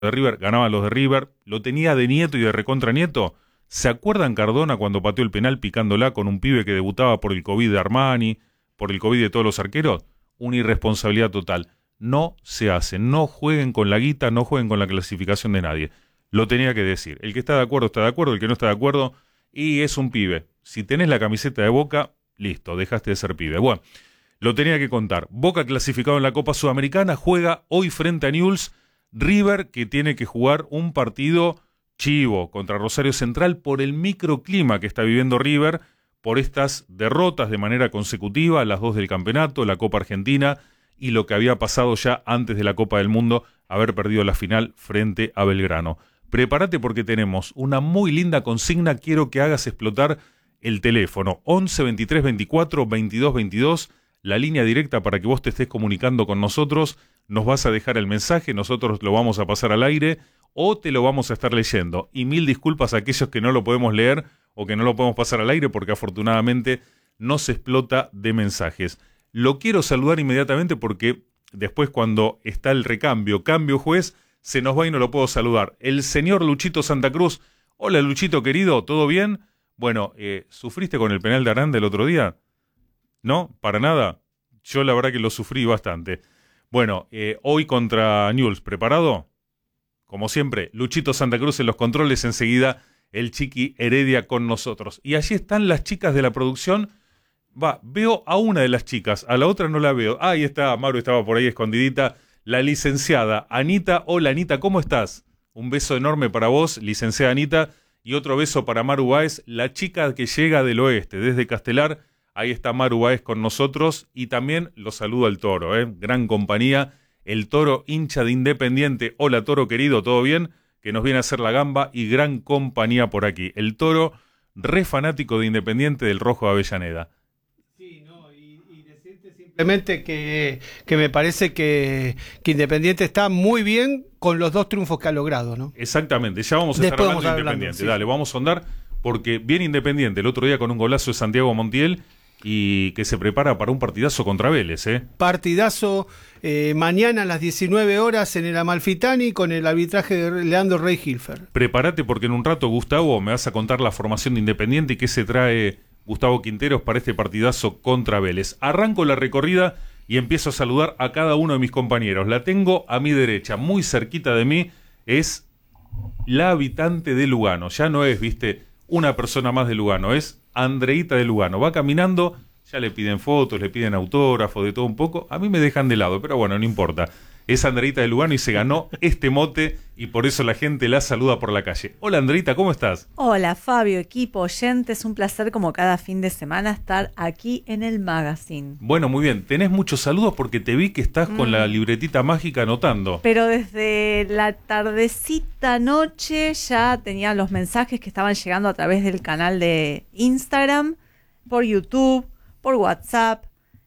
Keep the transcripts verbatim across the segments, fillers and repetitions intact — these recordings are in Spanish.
de River, ganaban los de River, lo tenía de nieto y de recontra nieto. ¿Se acuerdan Cardona cuando pateó el penal picándola con un pibe que debutaba por el COVID de Armani, por el COVID de todos los arqueros? Una irresponsabilidad total. No se hace, no jueguen con la guita, no jueguen con la clasificación de nadie. Lo tenía que decir. El que está de acuerdo está de acuerdo, el que no está de acuerdo, y es un pibe. Si tenés la camiseta de Boca, listo, dejaste de ser pibe. Bueno, lo tenía que contar. Boca clasificado en la Copa Sudamericana, juega hoy frente a Newell's. River, que tiene que jugar un partido chivo contra Rosario Central por el microclima que está viviendo River, por estas derrotas de manera consecutiva, las dos del campeonato, la Copa Argentina y lo que había pasado ya antes de la Copa del Mundo, haber perdido la final frente a Belgrano. Prepárate porque tenemos una muy linda consigna, quiero que hagas explotar el teléfono once veintitrés veinticuatro veintidós veintidós, la línea directa para que vos te estés comunicando con nosotros. Nos vas a dejar el mensaje, nosotros lo vamos a pasar al aire o te lo vamos a estar leyendo. Y mil disculpas a aquellos que no lo podemos leer o que no lo podemos pasar al aire porque afortunadamente no se explota de mensajes. Lo quiero saludar inmediatamente porque después cuando está el recambio, cambio juez, se nos va y no lo puedo saludar. El señor Luchito Santa Cruz. Hola Luchito querido, ¿todo bien? Bueno, eh, ¿sufriste con el penal de Aranda el otro día? ¿No? ¿Para nada? Yo la verdad que lo sufrí bastante. Bueno, eh, hoy contra Newell's, ¿preparado? Como siempre, Luchito Santa Cruz en los controles, enseguida el Chiqui Heredia con nosotros. Y allí están las chicas de la producción. Va, veo a una de las chicas, a la otra no la veo. Ah, ahí está, Maru estaba por ahí escondidita. La licenciada Anita. Hola Anita, ¿cómo estás? Un beso enorme para vos, licenciada Anita. Y otro beso para Maru Báez, la chica que llega del oeste, desde Castelar. Ahí está Maru Báez con nosotros y también lo saludo al Toro, ¿eh? Gran compañía, el Toro hincha de Independiente. Hola Toro querido, ¿todo bien? Que nos viene a hacer la gamba y gran compañía por aquí. El Toro, re fanático de Independiente del Rojo de Avellaneda. Sí, no, y, y decirte simplemente que, que me parece que, que Independiente está muy bien con los dos triunfos que ha logrado, ¿no? Exactamente, ya vamos a estar hablando de Independiente. Hablando, sí. Dale, vamos a andar porque viene Independiente el otro día con un golazo de Santiago Montiel. Y que se prepara para un partidazo contra Vélez, ¿eh? Partidazo eh, mañana a las diecinueve horas en el Amalfitani con el arbitraje de Leandro Rey Hilfer. Prepárate porque en un rato, Gustavo, me vas a contar la formación de Independiente y qué se trae Gustavo Quinteros para este partidazo contra Vélez. Arranco la recorrida y empiezo a saludar a cada uno de mis compañeros. La tengo a mi derecha, muy cerquita de mí, es la habitante de Lugano. Ya no es, viste, una persona más de Lugano, es Andreita de Lugano. Va caminando, ya le piden fotos, le piden autógrafos, de todo un poco. A mí me dejan de lado, pero bueno, no importa. Es Andreita de Lugano y se ganó este mote y por eso la gente la saluda por la calle. Hola Andreita, ¿cómo estás? Hola Fabio, equipo, oyentes, un placer como cada fin de semana estar aquí en el magazine. Bueno, muy bien, tenés muchos saludos porque te vi que estás mm. con la libretita mágica anotando. Pero desde la tardecita noche ya tenía los mensajes que estaban llegando a través del canal de Instagram, por YouTube, por WhatsApp.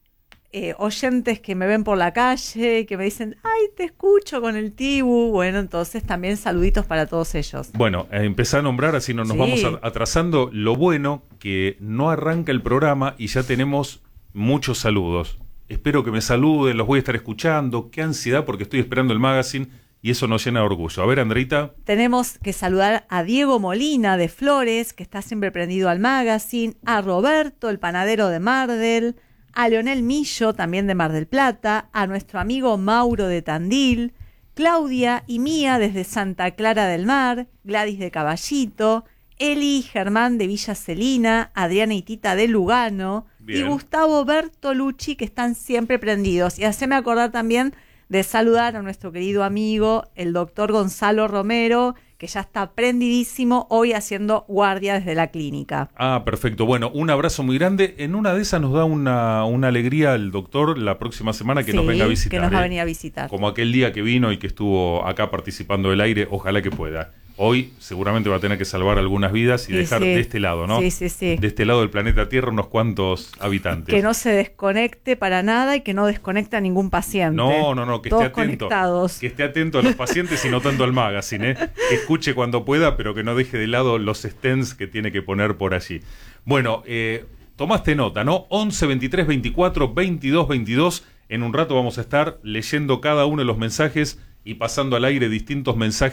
Eh, oyentes que me ven por la calle, que me dicen, ay, te escucho con el Tibu. Bueno, entonces también saluditos para todos ellos. Bueno, eh, empecé a nombrar, así no nos sí. vamos atrasando. Lo bueno que no arranca el programa y ya tenemos muchos saludos. Espero que me saluden, los voy a estar escuchando. Qué ansiedad porque estoy esperando el magazine y eso nos llena de orgullo. A ver, Andreita. Tenemos que saludar a Diego Molina de Flores, que está siempre prendido al magazine, a Roberto, el panadero de Mardel, a Leonel Millo, también de Mar del Plata, a nuestro amigo Mauro de Tandil, Claudia y Mía desde Santa Clara del Mar, Gladys de Caballito, Eli y Germán de Villa Celina, Adriana y Tita de Lugano, bien. Y Gustavo Bertolucci, que están siempre prendidos. Y haceme acordar también de saludar a nuestro querido amigo, el doctor Gonzalo Romero, que ya está prendidísimo hoy haciendo guardia desde la clínica. Ah, perfecto. Bueno, un abrazo muy grande. En una de esas nos da una, una alegría el doctor la próxima semana que sí, nos venga a visitar. que nos va ¿eh? a venir a visitar. Como aquel día que vino y que estuvo acá participando del aire, ojalá que pueda. Hoy seguramente va a tener que salvar algunas vidas y sí, dejar sí. de este lado, ¿no? Sí, sí, sí. De este lado del planeta Tierra unos cuantos habitantes. Que no se desconecte para nada y que no desconecte a ningún paciente. No, no, no, que Todos esté atento. Conectados. Que esté atento a los pacientes y no tanto al magazine, ¿eh? Que escuche cuando pueda, pero que no deje de lado los stands que tiene que poner por allí. Bueno, eh, tomaste nota, ¿no? once veintitrés veinticuatro veintidós veintidós. En un rato vamos a estar leyendo cada uno de los mensajes y pasando al aire distintos mensajes